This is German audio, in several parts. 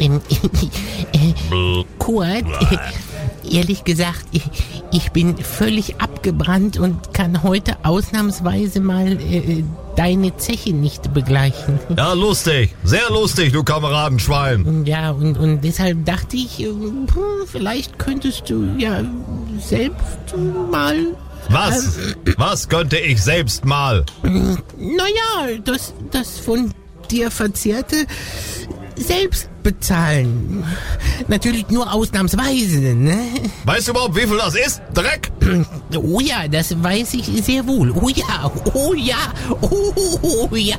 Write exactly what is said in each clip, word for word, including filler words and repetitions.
Ähm, äh, Kurt, äh, ehrlich gesagt, ich, ich bin völlig abgebrannt und kann heute ausnahmsweise mal äh, deine Zeche nicht begleichen. Ja, lustig. Sehr lustig, du Kameradenschwein. Ja, und, und deshalb dachte ich, äh, vielleicht könntest du ja selbst mal... Was? Ähm, Was könnte ich selbst mal? Naja, das, das von dir Verzehrte selbst bezahlen. Natürlich nur ausnahmsweise, ne? Weißt du überhaupt, wie viel das ist? Dreck? Oh ja, das weiß ich sehr wohl. Oh ja, oh ja, oh ja.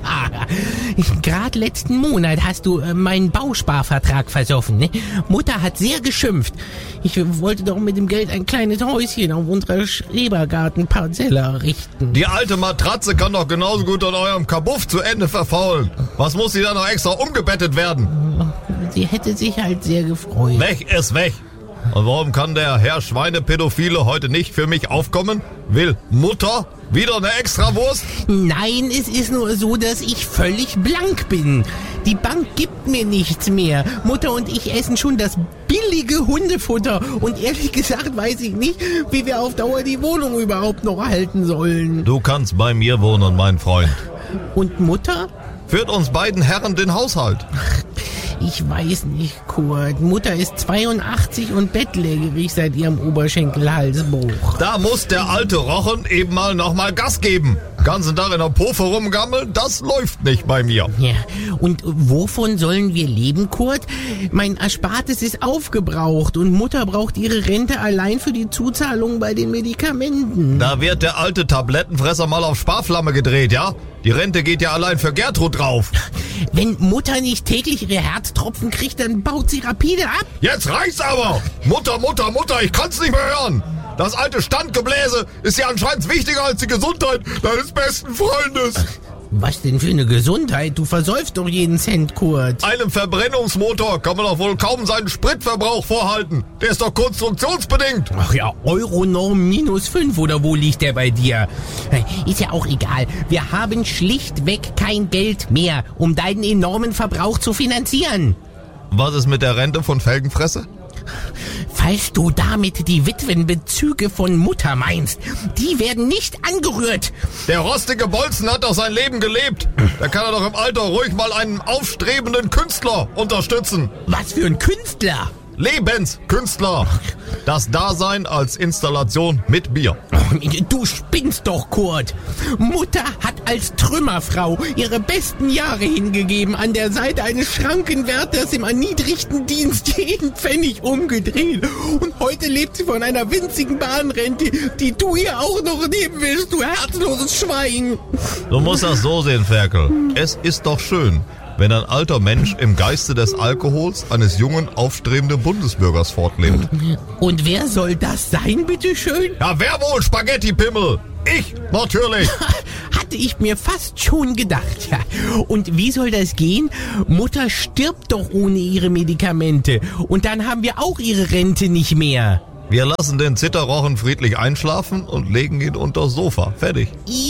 Gerade letzten Monat hast du äh, meinen Bausparvertrag versoffen, ne? Mutter hat sehr geschimpft. Ich wollte doch mit dem Geld ein kleines Häuschen auf unserer Schrebergartenparzelle errichten. Die alte Matratze kann doch genauso gut an eurem Kabuff zu Ende verfaulen. Was muss sie da noch extra umgebettet werden? Sie hätte sich halt sehr gefreut. Weg ist weg. Und warum kann der Herr Schweinepädophile heute nicht für mich aufkommen? Will Mutter wieder eine Extrawurst? Nein, es ist nur so, dass ich völlig blank bin. Die Bank gibt mir nichts mehr. Mutter und ich essen schon das billige Hundefutter. Und ehrlich gesagt weiß ich nicht, wie wir auf Dauer die Wohnung überhaupt noch halten sollen. Du kannst bei mir wohnen, mein Freund. Und Mutter? Führt uns beiden Herren den Haushalt. Ich weiß nicht, Kurt. Mutter ist zweiundachtzig und bettlägerig seit ihrem Oberschenkelhalsbruch. Da muss der alte Rochen eben mal nochmal Gas geben. Ganzen Tag in der Pofe rumgammeln, das läuft nicht bei mir. Ja, und wovon sollen wir leben, Kurt? Mein Erspartes ist aufgebraucht und Mutter braucht ihre Rente allein für die Zuzahlung bei den Medikamenten. Da wird der alte Tablettenfresser mal auf Sparflamme gedreht, ja? Die Rente geht ja allein für Gertrud drauf. Wenn Mutter nicht täglich ihre Herztropfen kriegt, dann baut sie rapide ab. Jetzt reicht's aber! Mutter, Mutter, Mutter, ich kann's nicht mehr hören! Das alte Standgebläse ist ja anscheinend wichtiger als die Gesundheit deines besten Freundes. Was denn für eine Gesundheit? Du versäufst doch jeden Cent, Kurt. Einem Verbrennungsmotor kann man doch wohl kaum seinen Spritverbrauch vorhalten. Der ist doch konstruktionsbedingt. Ach ja, Euronorm minus fünf oder wo liegt der bei dir? Ist ja auch egal. Wir haben schlichtweg kein Geld mehr, um deinen enormen Verbrauch zu finanzieren. Was ist mit der Rente von Felgenfresse? Falls du damit die Witwenbezüge von Mutter meinst, die werden nicht angerührt. Der rostige Bolzen hat doch sein Leben gelebt. Da kann er doch im Alter ruhig mal einen aufstrebenden Künstler unterstützen. Was für ein Künstler? Lebenskünstler. Das Dasein als Installation mit Bier. Du spinnst doch, Kurt. Mutter hat als Trümmerfrau ihre besten Jahre hingegeben, an der Seite eines Schrankenwärters im erniedrigten Dienst jeden Pfennig umgedreht. Und heute lebt sie von einer winzigen Bahnrente, die du ihr auch noch nehmen willst, du herzloses Schwein. Du musst das so sehen, Ferkel. Es ist doch schön, wenn ein alter Mensch im Geiste des Alkohols eines jungen, aufstrebenden Bundesbürgers fortlebt. Und wer soll das sein, bitteschön? Ja, wer wohl, Spaghetti-Pimmel? Ich, natürlich. Hatte ich mir fast schon gedacht, ja. Und wie soll das gehen? Mutter stirbt doch ohne ihre Medikamente. Und dann haben wir auch ihre Rente nicht mehr. Wir lassen den Zitterrochen friedlich einschlafen und legen ihn unters Sofa. Fertig.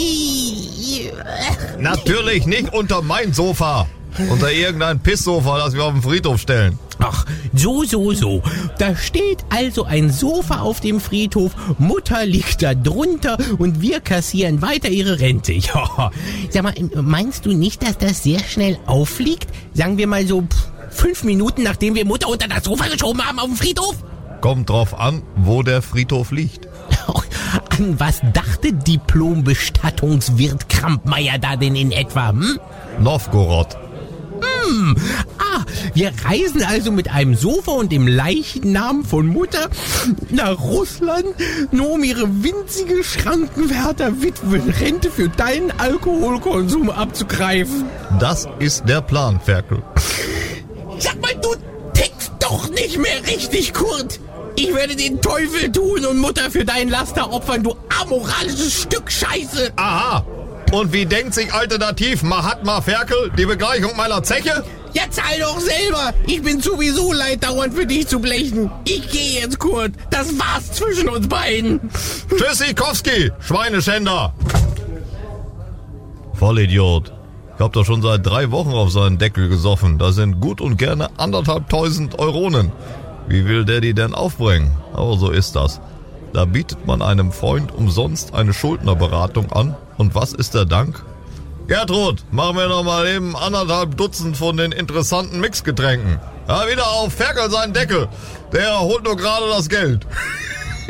Natürlich nicht unter mein Sofa. Unter irgendein Pisssofa, das wir auf den Friedhof stellen. Ach, so, so, so. Da steht also ein Sofa auf dem Friedhof, Mutter liegt da drunter und wir kassieren weiter ihre Rente. Ja, sag mal, meinst du nicht, dass das sehr schnell auffliegt? Sagen wir mal so pff, fünf Minuten, nachdem wir Mutter unter das Sofa geschoben haben auf dem Friedhof? Kommt drauf an, wo der Friedhof liegt. An was dachte Diplom-Bestattungswirt Krampmeier da denn in etwa, hm? Novgorod. Hm. Ah, wir reisen also mit einem Sofa und dem Leichnam von Mutter nach Russland, nur um ihre winzige Schrankenwärter-Witwenrente für deinen Alkoholkonsum abzugreifen. Das ist der Plan, Ferkel. Sag mal, du tickst doch nicht mehr richtig, Kurt. Ich werde den Teufel tun und Mutter für dein Laster opfern, du amoralisches Stück Scheiße. Aha. Und wie denkt sich alternativ Mahatma Ferkel die Begleichung meiner Zeche? Ja, zahl doch selber. Ich bin sowieso leid, dauernd für dich zu blechen. Ich gehe jetzt, Kurt. Das war's zwischen uns beiden. Tschüssikowski, Schweineschänder. Vollidiot. Ich hab doch schon seit drei Wochen auf seinen Deckel gesoffen. Da sind gut und gerne anderthalb tausend Euronen. Wie will der die denn aufbringen? Aber so ist das. Da bietet man einem Freund umsonst eine Schuldnerberatung an. Und was ist der Dank? Gertrud, machen wir noch mal eben anderthalb Dutzend von den interessanten Mixgetränken. Ja, wieder auf Ferkel seinen Deckel. Der holt nur gerade das Geld.